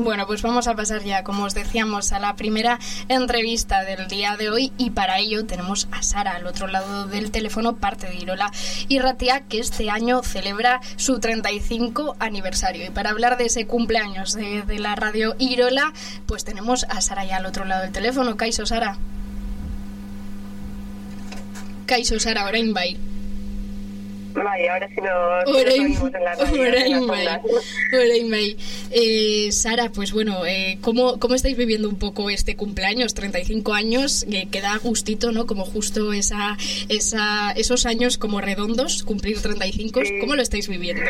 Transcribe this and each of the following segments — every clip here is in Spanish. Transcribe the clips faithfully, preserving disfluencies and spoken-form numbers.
Bueno, pues vamos a pasar ya, como os decíamos, a la primera entrevista del día de hoy, y para ello tenemos a Sara al otro lado del teléfono, parte de Irola y Ratia, que este año celebra su treinta y cinco aniversario. Y para hablar de ese cumpleaños de, de la radio Irola, pues tenemos a Sara ya al otro lado del teléfono. Kaixo, Sara. Kaixo, Sara, orain bai. Vale, ahora sí nos, nos oímos en la radio. Orain bai, orain bai. Eh, Sara, pues bueno, eh, ¿cómo, ¿cómo estáis viviendo un poco este cumpleaños? treinta y cinco años, eh, que da gustito, ¿no? Como justo esa, esa, esos años como redondos, cumplir treinta y cinco. Sí. ¿Cómo lo estáis viviendo?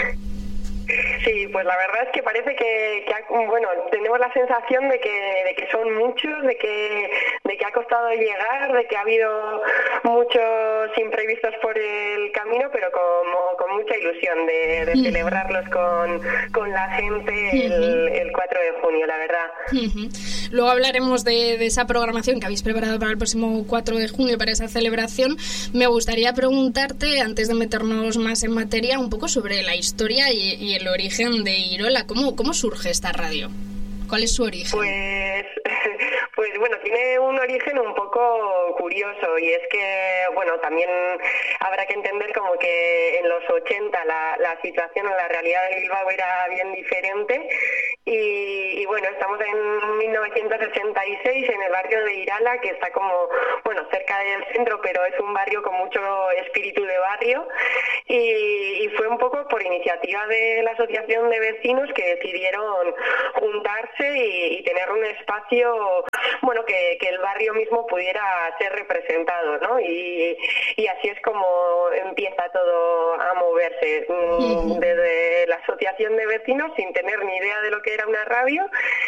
Sí, pues la verdad es que parece que, que ha, bueno, tenemos la sensación de que, de que son muchos, de que, de que ha costado llegar, de que ha habido muchos imprevistos por el camino, pero como, con mucha ilusión de, de celebrarlos con, con la gente el, el cuatro de junio, la verdad. Luego hablaremos de, de esa programación que habéis preparado para el próximo cuatro de junio, para esa celebración. Me gustaría preguntarte, antes de meternos más en materia, un poco sobre la historia y, y el origen de Irola. ¿Cómo, cómo surge esta radio? ¿Cuál es su origen? Pues, pues bueno, tiene un origen un poco curioso, y es que, bueno, también habrá que entender como que en los ochenta la, la situación en la realidad de Bilbao era bien diferente, y, y bueno, estamos en mil novecientos ochenta y seis en el barrio de Irala, que está como, bueno, cerca del centro, pero es un barrio con mucho espíritu de barrio, y, y fue un poco por iniciativa de la asociación de vecinos que decidieron juntarse Y, y tener un espacio, bueno, que, que el barrio mismo pudiera ser representado, ¿no? Y, y así es como empieza todo a moverse, uh-huh. desde la asociación de vecinos, sin tener ni idea de lo que era una radio,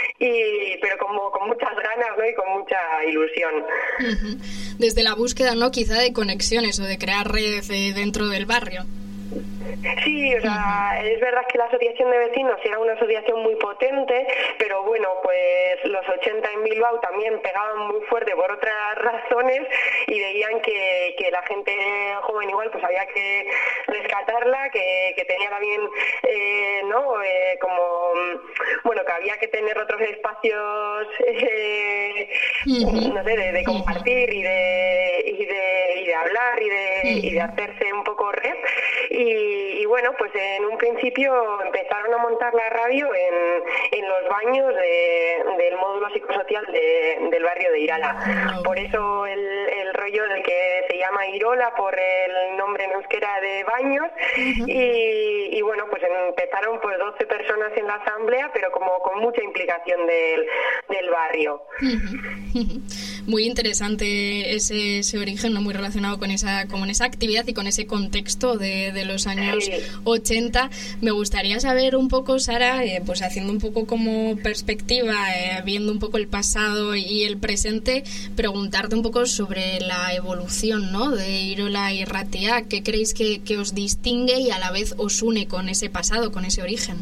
y pero como con muchas ganas, ¿no? Y con mucha ilusión. Uh-huh. Desde la búsqueda, ¿no? Quizá de conexiones o de crear redes eh, dentro del barrio. Sí, o sea, es verdad que la asociación de vecinos era una asociación muy potente, pero bueno, pues los ochenta en Bilbao también pegaban muy fuerte por otras razones, y veían que, que la gente joven igual pues había que rescatarla, que, que tenía también, eh, ¿no? Eh, como, bueno, que había que tener otros espacios, eh, uh-huh. no sé, de, de compartir y de, y de, y de hablar y de, uh-huh. y de hacerse un poco red. Y, y bueno, pues en un principio empezaron a montar la radio en, en los baños de, del módulo psicosocial de, del barrio de Irala. Por eso el, el rollo del que se llama Irola, por el nombre en euskera de baños. Uh-huh. y, y bueno, pues empezaron pues doce personas en la asamblea, pero como con mucha implicación del, del barrio. Uh-huh. Uh-huh. Muy interesante ese, ese origen, ¿no? Muy relacionado con esa, con esa actividad y con ese contexto de, de los años sí. ochenta. Me gustaría saber un poco, Sara, eh, pues haciendo un poco como perspectiva, eh, viendo un poco el pasado y el presente, preguntarte un poco sobre la evolución, ¿no? De Irola y Ratia. ¿Qué creéis que, que os distingue y a la vez os une con ese pasado, con ese origen?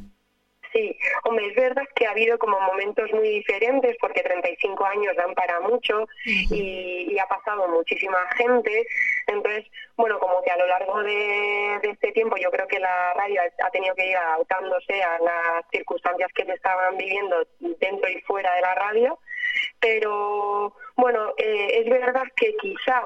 Sí, hombre, es verdad que ha habido como momentos muy diferentes, porque treinta y cinco años dan para mucho, uh-huh. y, y ha pasado muchísima gente. Entonces, bueno, como que a lo largo de, de este tiempo yo creo que la radio ha tenido que ir adaptándose a las circunstancias que se estaban viviendo dentro y fuera de la radio. Pero bueno, eh, es verdad que quizá,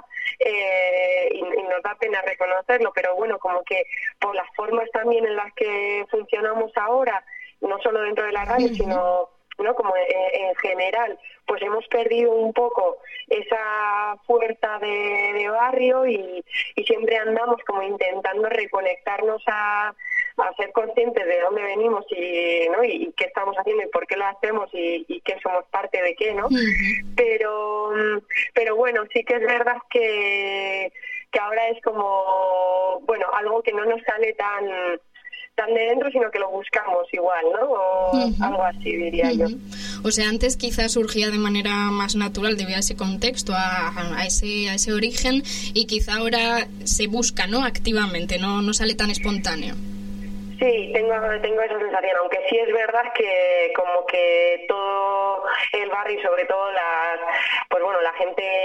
eh, y, y nos da pena reconocerlo, pero bueno, como que por las formas también en las que funcionamos ahora, no solo dentro de la radio, uh-huh. sino no como en, en general, pues hemos perdido un poco esa fuerza de, de barrio, y, y siempre andamos como intentando reconectarnos a, a ser conscientes de dónde venimos y, ¿no? y, y qué estamos haciendo y por qué lo hacemos y, y qué somos parte de qué, ¿no? Uh-huh. Pero, pero bueno, sí que es verdad que, que ahora es como, bueno, algo que no nos sale tan tan de dentro, sino que lo buscamos igual, ¿no? O uh-huh. algo así, diría uh-huh. yo. O sea, antes quizás surgía de manera más natural debido a ese contexto, a, a ese a ese origen, y quizá ahora se busca, ¿no? Activamente, no no sale tan espontáneo. Sí, tengo, tengo esa sensación, aunque sí es verdad que como que todo el barrio y sobre todo las, pues bueno, la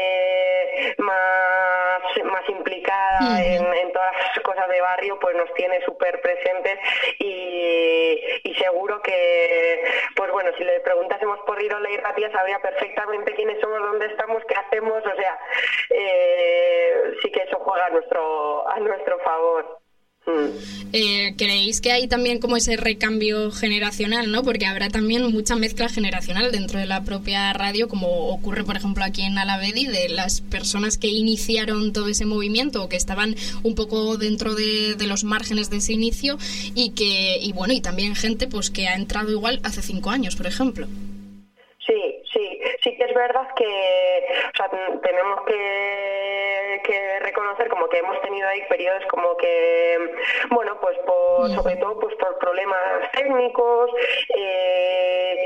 gente más, más implicada uh-huh. en, en todas las cosas de barrio, pues nos tiene súper presentes, y, y seguro que, pues bueno, si Irola y Ratia sabría perfectamente quiénes somos, dónde estamos, qué hacemos, o sea, eh, sí que eso juega a nuestro, a nuestro favor. Eh, ¿Creéis que hay también como ese recambio generacional, ¿no? Porque habrá también mucha mezcla generacional dentro de la propia radio, como ocurre, por ejemplo, aquí en Alavedi, de las personas que iniciaron todo ese movimiento, o que estaban un poco dentro de, de los márgenes de ese inicio, y que, y bueno, y también gente pues que ha entrado igual hace cinco años, por ejemplo. Sí, sí, sí que es verdad que, o sea, tenemos que, que reconocer como que hemos tenido ahí periodos como que, bueno, pues por, sobre todo pues por problemas técnicos, eh,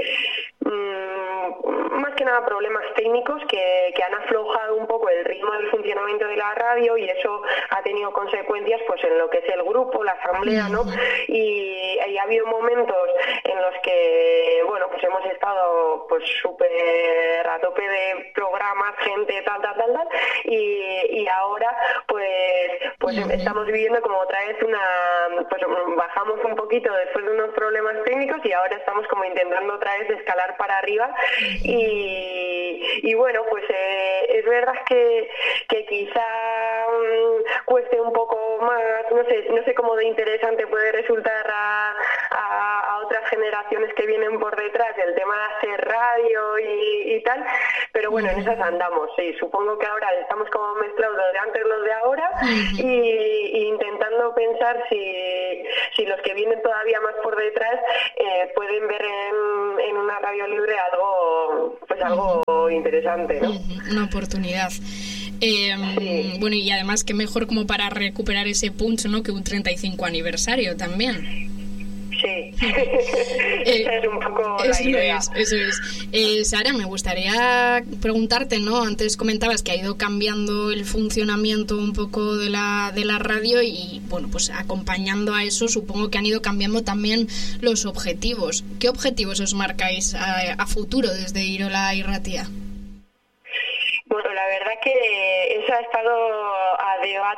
mmm, más que nada problemas técnicos que, que han aflojado un poco el ritmo del funcionamiento de la radio, y eso ha tenido consecuencias pues en lo que es el grupo, la asamblea, ¿no? Y, y ha habido momentos en los que, bueno, pues hemos estado pues súper a tope de programas, gente, tal, tal, tal, tal, y, y ahora pues pues uh-huh. estamos viviendo como otra vez una, pues bajamos un poquito después de unos problemas técnicos, y ahora estamos como intentando otra vez escalar para arriba, y, y bueno, pues eh, es verdad que, que quizá um, cueste un poco más, no sé, no sé cómo de interesante puede resultar a, a, a otras generaciones que vienen por detrás el tema de hacer radio y, y tal, pero bueno, en esas andamos, sí, supongo que ahora estamos como mezclados los de antes los de ahora, y, y intentando pensar si, si los que vienen todavía más por detrás eh, pueden ver en, en una radio libre algo, pues algo interesante, ¿no? Una oportunidad. Eh, sí. Bueno, y además que mejor como para recuperar ese punch, ¿no? Que un treinta y cinco aniversario también. Sí, esa es un poco la idea. Eso es, eso es. Eh, Sara, me gustaría preguntarte, ¿no? Antes comentabas que ha ido cambiando el funcionamiento un poco de la, de la radio, y, bueno, pues acompañando a eso, supongo que han ido cambiando también los objetivos. ¿Qué objetivos os marcáis a, a futuro desde Irola y Ratia? Bueno, la verdad que eso ha estado a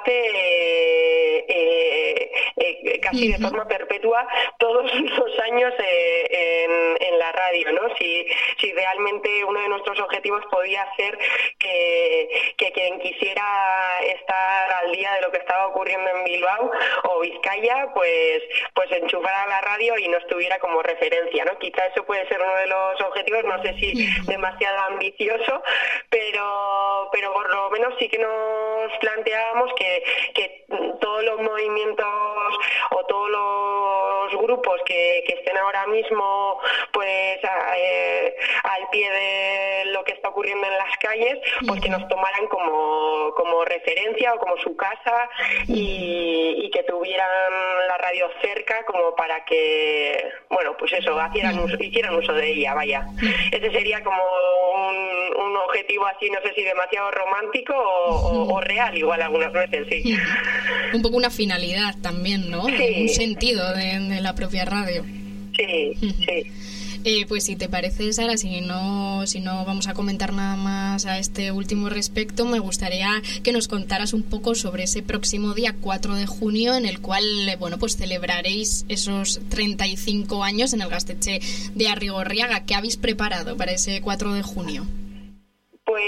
debate eh, eh, casi uh-huh. de forma perpetua todos los años eh, en, en la radio, ¿no? Si, si realmente uno de nuestros objetivos podía ser que, que quien quisiera estar al día de lo que estaba ocurriendo en Bilbao o Vizcaya, pues, pues enchufara la radio y nos tuviera como referencia, ¿no? Quizá eso puede ser uno de los objetivos, no sé si uh-huh. demasiado ambicioso, pero pero por lo menos sí que nos planteábamos que, que todos los movimientos o todos los grupos que, que estén ahora mismo pues a, eh, al pie de lo que está ocurriendo en las calles, pues que nos tomaran como, como referencia o como su casa, y, y que tuvieran la radio cerca como para que, bueno, pues eso, hicieran uso, hicieran uso de ella, vaya. Ese sería como un, un objetivo así, no sé si demasiado romántico o, o, o real, igual algunas veces, sí. Un poco una finalidad también, ¿no? Sí. Un sentido de, de la propia radio. Sí, sí. Eh, pues si te parece, Sara, si no, si no vamos a comentar nada más a este último respecto, me gustaría que nos contaras un poco sobre ese próximo día cuatro de junio, en el cual, bueno, pues celebraréis esos treinta y cinco años en el Gaztetxe de Arrigorriaga. ¿Qué habéis preparado para ese cuatro de junio? Pues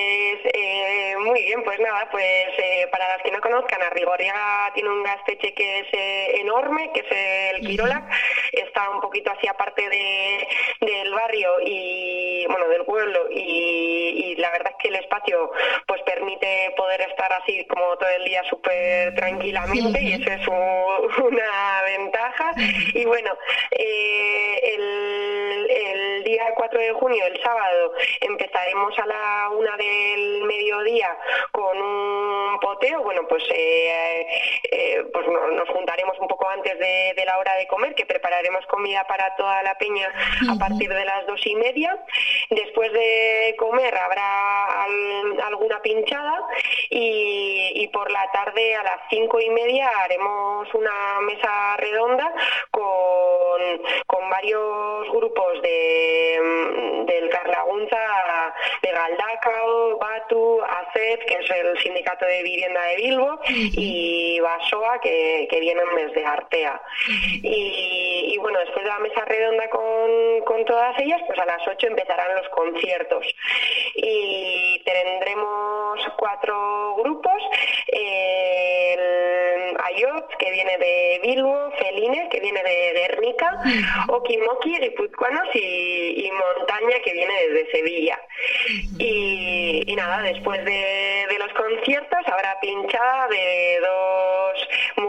eh, muy bien, pues nada, pues eh, para los que no conozcan, Arrigorriaga tiene un gaztetxe que es eh, enorme, que es el Kirolak, está un poquito hacia parte de, del barrio y, bueno, del pueblo, y, y la verdad es que el espacio pues permite poder estar así como todo el día súper tranquilamente, y eso es un, una ventaja. Y bueno, eh, el, el día cuatro de junio, el sábado, empezaremos a la una del mediodía con un poteo. Bueno, pues eh, eh, pues no, nos juntaremos un poco antes de, de la hora de comer, que prepararemos comida para toda la peña a partir de las dos y media. Después de comer habrá al, alguna pinchada, y, y por la tarde a las cinco y media haremos una mesa redonda con, con varios grupos de del Carlagunza, de Galdakao, Atu, ACEP, que es el Sindicato de Vivienda de Bilbo, uh-huh. y Basoa, que, que vienen desde Artea. Uh-huh. Y, y bueno, después de la mesa redonda con, con todas ellas, pues a las ocho empezarán los conciertos. Y tendremos cuatro grupos, eh, el Ayot, que viene de Bilbo, Feline, que viene de Guernica, uh-huh. Okimoki, guipuzcoanos, y, y Montaña, que viene desde Sevilla. Uh-huh. Y, y nada, después de, de los conciertos habrá pinchada de dos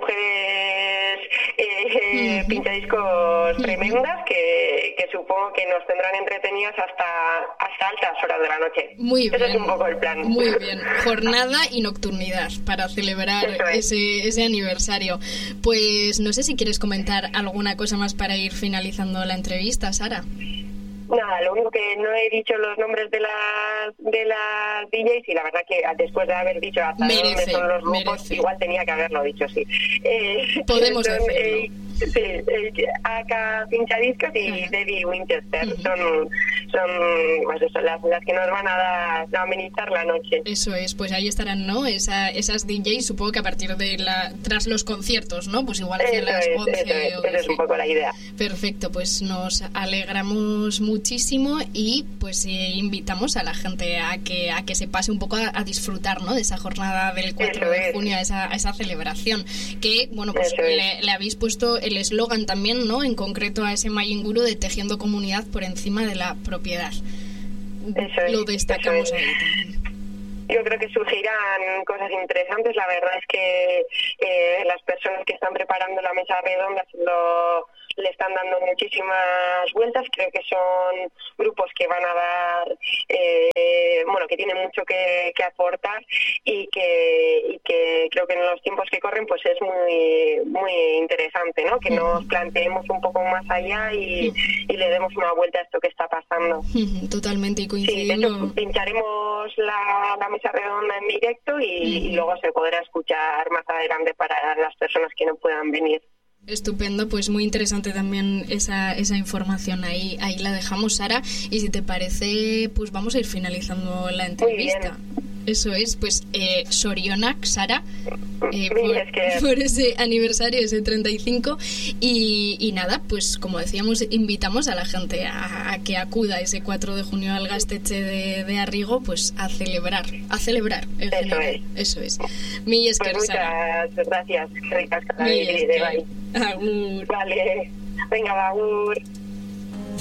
mujeres eh, uh-huh. pinchadiscos tremendas que, que supongo que nos tendrán entretenidas hasta, hasta altas horas de la noche. Muy bien. Ese es un poco el plan. Muy bien. Jornada y nocturnidad para celebrar es. ese, ese aniversario. Pues no sé si quieres comentar alguna cosa más para ir finalizando la entrevista, Sara. Nada, lo único que no he dicho los nombres de las de las D Js y la verdad que después de haber dicho hasta merece, dónde son los grupos, igual tenía que haberlo dicho, sí. Eh, Podemos son, decirlo. Eh, sí, eh, A K Pinchadiscos y uh-huh. Debbie Winchester. Uh-huh. Son, son pues eso, las, las que nos van a dar a amenizar la noche. Eso es, pues ahí estarán, ¿no? Esa, esas D Js, supongo que a partir de la tras los conciertos, ¿no? Pues igual hacia las es, once eso es, o doce. Esa es un poco la idea. Perfecto, pues nos alegramos muchísimo y pues eh, invitamos a la gente a que a que se pase un poco a, a disfrutar, ¿no? De esa jornada del cuatro de junio, a esa, a esa celebración, que bueno, pues le, le habéis puesto el eslogan también, ¿no? En concreto a ese Mayinguru de tejiendo comunidad por encima de la propiedad. Eso es, lo destacamos eso es. ahí también. Yo creo que surgirán cosas interesantes. La verdad es que eh, las personas que están preparando la mesa redonda lo, le están dando muchísimas vueltas. Creo que son grupos que van a dar, eh, bueno, que tienen mucho que, que aportar y que, y que creo que en los tiempos que corren pues es muy muy interesante, ¿no? Que nos planteemos un poco más allá y, y le demos una vuelta a esto que está pasando. Totalmente, y coincidimos. Sí, de hecho, pincharemos la, la mesa redonda en directo y, uh-huh. y luego se podrá escuchar más adelante para las personas que no puedan venir. Estupendo, pues muy interesante también esa esa información, ahí ahí la dejamos, Sara, y si te parece pues vamos a ir finalizando la entrevista. Eso es, pues eh, sorionak, Sara, eh, por, es que... por ese aniversario, ese treinta y cinco, y, y nada, pues como decíamos, invitamos a la gente a, a que acuda ese cuatro de junio al Gaztetxe de, de Arrigo, pues a celebrar, a celebrar en Eso general. Es. Eso es. Mil esker, pues Sara. Muchas gracias. Mil esker. Agur. Vale, venga, agur.